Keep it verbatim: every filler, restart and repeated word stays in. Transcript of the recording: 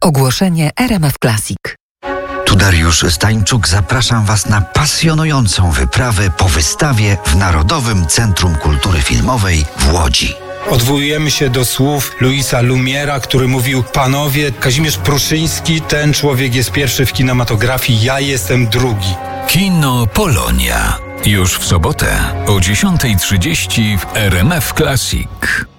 Ogłoszenie R M F Classic. Tu Dariusz Stańczuk, zapraszam Was na pasjonującą wyprawę po wystawie w Narodowym Centrum Kultury Filmowej w Łodzi. Odwołujemy się do słów Louisa Lumiera, który mówił: panowie, Kazimierz Pruszyński, ten człowiek jest pierwszy w kinematografii, ja jestem drugi. Kino Polonia. Już w sobotę o dziesiąta trzydzieści w R M F Classic.